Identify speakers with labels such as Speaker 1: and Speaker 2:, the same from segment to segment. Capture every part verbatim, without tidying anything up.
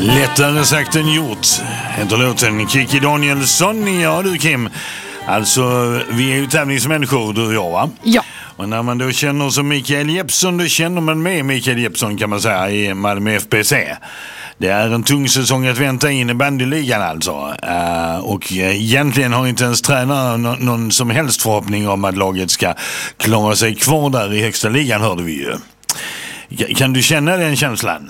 Speaker 1: Lättare sagt än gjort. Heter låten Kikki Danielsson. Ja du Kim, alltså vi är ju tävlingsmänniskor du och jag, va?
Speaker 2: Ja.
Speaker 1: Och när man då känner som Mikael Jeppsson, då känner man med Mikael Jeppsson kan man säga i Malmö F B C. Det är en tung säsong att vänta in i bandyligan alltså. Uh, och uh, egentligen har inte ens tränaren no- någon som helst förhoppning om att laget ska klara sig kvar där i högsta ligan, hörde vi ju. K- kan du känna den känslan?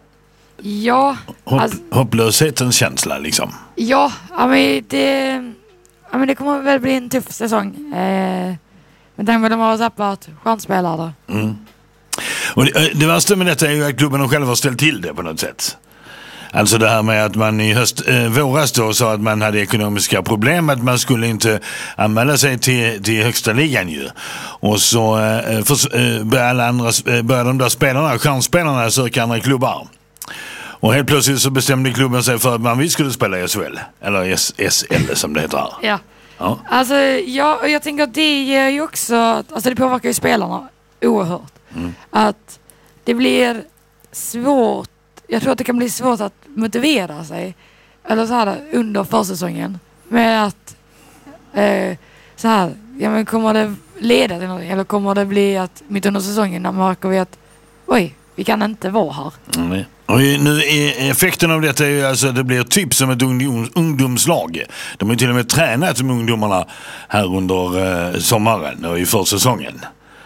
Speaker 2: Ja.
Speaker 1: Hopp-
Speaker 2: Alltså,
Speaker 1: hopplöshetens känsla liksom.
Speaker 2: ja, ja men det, ja, men det kommer väl bli en tuff säsong. Eh, men tänk på att de har tappat chansspelare.
Speaker 1: Mm. Och det, det värsta med detta är ju att klubben har själva ställt till det på något sätt. Alltså det här med att man i höst, eh, våras då sa att man hade ekonomiska problem, att man skulle inte anmäla sig till, till högsta ligan ju. Och så eh, för, eh, började alla andra, eh, började de där spelarna, chansspelarna söka andra klubbar. Och helt plötsligt så bestämde klubben sig för att man vi skulle spela i S H L. Eller S- SL som det heter här.
Speaker 2: Ja.
Speaker 1: Ja.
Speaker 2: Alltså, ja, och jag tänker att det ger ju också, alltså det påverkar ju spelarna oerhört.
Speaker 1: Mm.
Speaker 2: Att det blir svårt, jag tror att det kan bli svårt att motivera sig eller så här under försäsongen med att eh, så här, ja men kommer det leda till någonting eller kommer det bli att mitt under säsongen när man märker vi att oj, vi kan inte vara här.
Speaker 1: Mm. Och nu är effekten av detta är ju alltså att det blir typ som ett ungdom, ungdomslag. De har ju till och med tränat med ungdomarna här under eh, sommaren och i försäsongen.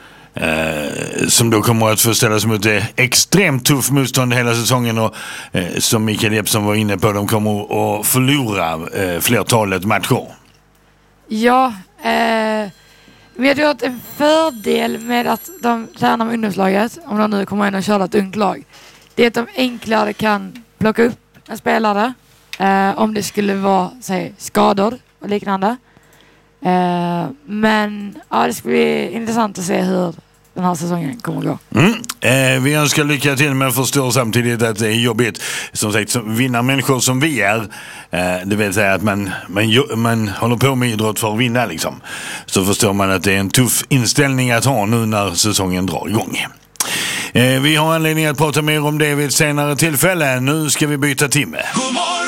Speaker 1: Eh, som då kommer att få ställas mot det extremt tuff motstånd hela säsongen och eh, som Mikael Jeppsson var inne på, de kommer att förlora eh, flertalet matcher.
Speaker 2: Ja, eh, men jag tror att en fördel med att de tränar med ungdomslaget, om de nu kommer in och köra ett ungt lag, det är att de enklare kan plocka upp en spelare eh, om det skulle vara säg, skador och liknande. Eh, men ja, det ska bli intressant att se hur den här säsongen kommer att gå.
Speaker 1: Mm. Eh, vi önskar lycka till, men förstår samtidigt att det är jobbigt. Som sagt, som vinner människor som vi är, eh, det vill säga att man, man, man håller på med idrott för att vinna liksom. Så förstår man att det är en tuff inställning att ha nu när säsongen drar igång. Eh, vi har anledning att prata mer om det vid ett senare tillfälle. Nu ska vi byta timme.